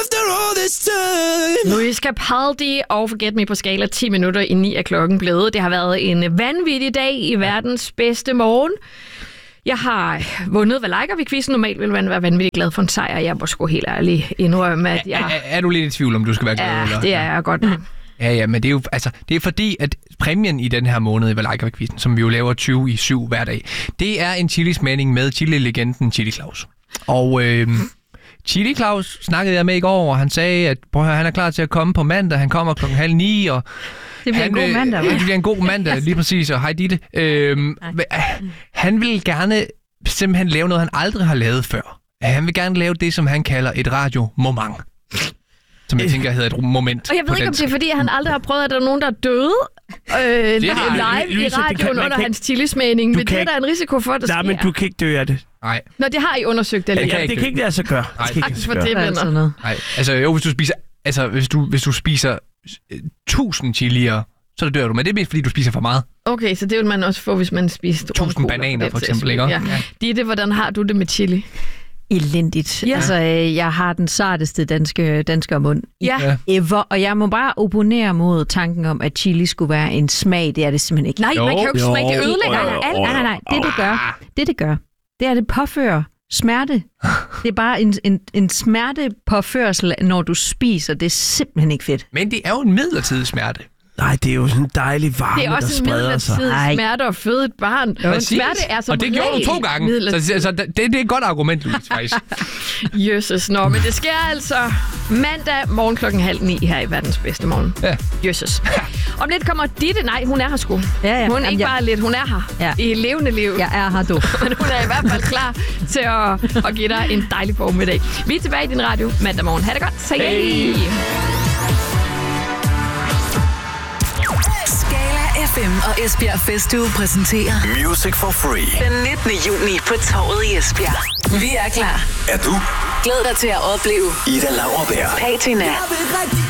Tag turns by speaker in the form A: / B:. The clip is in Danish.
A: Louis Capaldi og Forget Me på skala 10 minutter i 9 er klokken blevet. Det har været en vanvittig dag i verdens bedste morgen. Jeg har vundet, hvad liker vi quizzen. Normalt vil man være vanvittigt glad for en sejr. Jeg må sgu helt ærligt indrømme, at jeg...
B: Er du lidt i tvivl, om du skal være glad?
A: Ja,
B: eller?
A: det er jeg godt nok.
B: Ja, men det er jo det er fordi, at præmien i den her måned i Valika-quizzen, som vi jo laver 20/7 hver dag, det er en chilismagning med chili-legenden Chili Claus. Og Chili Claus snakkede jeg med i går, og han sagde, at han er klar til at komme på mandag. Han kommer 8:30, og
A: det bliver en god mandag,
B: det bliver en god mandag, lige præcis, og hej Ditte. Han vil gerne simpelthen lave noget, han aldrig har lavet før. Han vil gerne lave det, som han kalder et radiomoment. Som jeg tænker hedder et moment.
A: Og jeg ved ikke, om det er, fordi han aldrig har prøvet, at der er nogen, der er døde live i radioen under hans chilismagning. Men det er der en risiko for, at der sker.
C: Nej, men du kan ikke dø af det.
B: Nej.
A: Nå, det har I undersøgt, eller?
C: Ja, det kan ikke lade sig gøre.
A: Tak for det, venner.
B: Nej, altså jo, hvis du spiser 1000 chilier, så dør du. Men det er mest, fordi du spiser for meget.
A: Okay, så det vil man også få, hvis man spiser
B: 1000 bananer, for eksempel, ikke?
A: Ja. Ditte, hvordan har du det med chili?
D: Elendigt. Ja. Altså, jeg har den sarteste danske mund ever, og jeg må bare opponere mod tanken om, at chili skulle være en smag. Det er det simpelthen ikke.
A: Nej, man kan jo ikke smage det ødelægger.
D: Nej. Det gør, det er det påfører smerte. Det er bare en smertepåførsel, når du spiser. Det er simpelthen ikke fedt.
B: Men det er jo en midlertidig smerte.
C: Nej, det er jo sådan en dejlig varme, der spreder sig.
A: Det er også en midlertidig smerte at føde et barn. Men smerte er som
B: og det gjorde du 2 gange. Så det er et godt argument, Louise, faktisk.
A: Jøsses, nå, men det sker altså mandag morgen 8:30 her i verdens bedste morgen. Ja. Jøsses. Om lidt kommer Ditte. Nej, hun er her sgu.
D: Ja.
A: Hun er ikke bare lidt, hun er her. I levende liv.
D: Jeg er her, du.
A: Men hun er i hvert fald klar til at give dig en dejlig formiddag. Vi er tilbage i din radio mandag morgen. Ha' det godt. Så hey.
E: FM og Esbjerg Festuge præsenterer
F: Music for Free.
E: Den 19. juni på Torvet i Esbjerg. Vi er klar.
F: Er du?
E: Glæd dig til at opleve
F: Ida Lauerberg,
E: Patina,